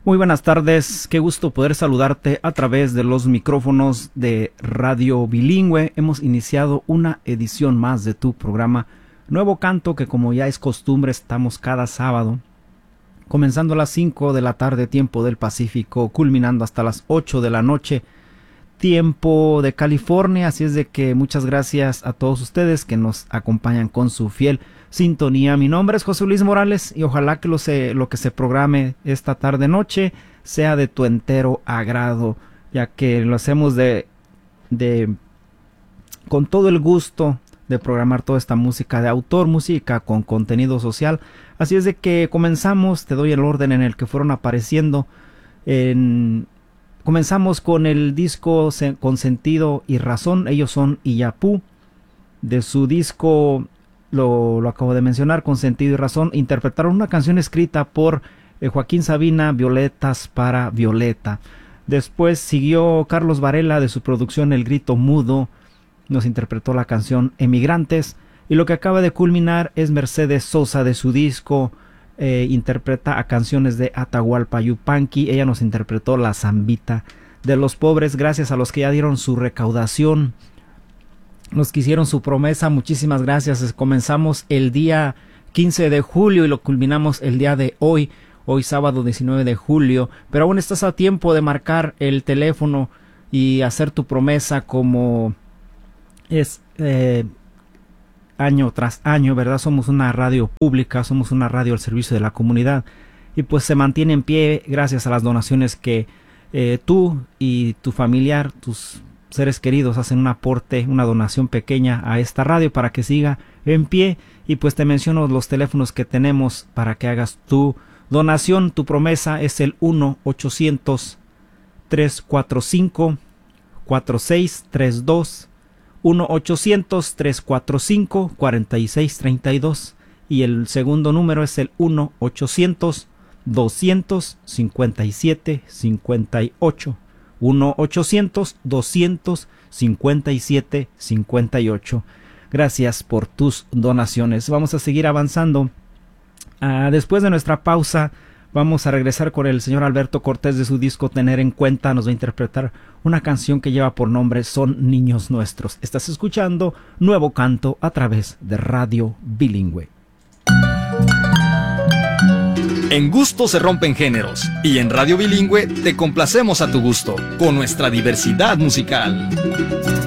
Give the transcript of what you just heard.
Muy buenas tardes, qué gusto poder saludarte a través de los micrófonos de Radio Bilingüe. Hemos iniciado una edición más de tu programa Nuevo Canto, que como ya es costumbre estamos cada sábado, comenzando a las 5 de la tarde, tiempo del Pacífico, culminando hasta las 8 de la noche, tiempo de California. Así es de que muchas gracias a todos ustedes que nos acompañan con su fiel sintonía. Mi nombre es José Luis Morales y ojalá que lo que se programe esta tarde noche sea de tu entero agrado, ya que lo hacemos con todo el gusto de programar toda esta música de autor, música con contenido social. Así es de que comenzamos, te doy el orden en el que fueron apareciendo. Comenzamos con el disco Con Sentido y Razón. Ellos son Illapú, de su disco lo acabo de mencionar, Con Sentido y Razón. Interpretaron una canción escrita por Joaquín Sabina, Violetas para Violeta. Después siguió Carlos Varela, de su producción El Grito Mudo, nos interpretó la canción Emigrantes. Y lo que acaba de culminar es Mercedes Sosa, de su disco interpreta a canciones de Atahualpa Yupanqui. Ella nos interpretó La Zambita de los Pobres. Gracias a los que ya dieron su recaudación, los que hicieron su promesa, muchísimas gracias. Comenzamos el día 15 de julio y lo culminamos el día de hoy sábado 19 de julio, pero aún estás a tiempo de marcar el teléfono y hacer tu promesa, como es año tras año, ¿verdad? Somos una radio pública, somos una radio al servicio de la comunidad y pues se mantiene en pie gracias a las donaciones que tú y tu familiar, tus seres queridos hacen un aporte, una donación pequeña a esta radio para que siga en pie. Y pues te menciono los teléfonos que tenemos para que hagas tu donación. Tu promesa es el 1-800-345-4632, 1-800-345-4632, y el segundo número es el 1-800-257-58, 1-800-257-58. Gracias por tus donaciones. Vamos a seguir avanzando. Después de nuestra pausa, vamos a regresar con el señor Alberto Cortés, de su disco Tener en Cuenta. Nos va a interpretar una canción que lleva por nombre Son Niños Nuestros. Estás escuchando Nuevo Canto a través de Radio Bilingüe. En gusto se rompen géneros, y en Radio Bilingüe te complacemos a tu gusto, con nuestra diversidad musical.